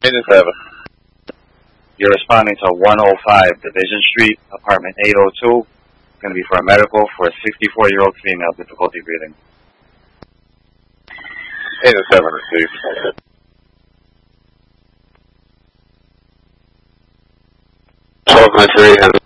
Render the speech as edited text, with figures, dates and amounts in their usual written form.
Agent 7. You're responding to 105 Division Street, apartment 802. It's going to be for a medical for a 64-year-old female, difficulty breathing. Agent 7 received. Twelve 9 3.